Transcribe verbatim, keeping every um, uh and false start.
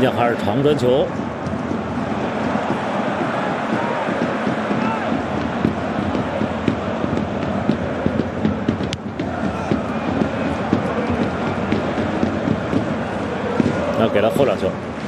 边还是长传球。 那给了后两球，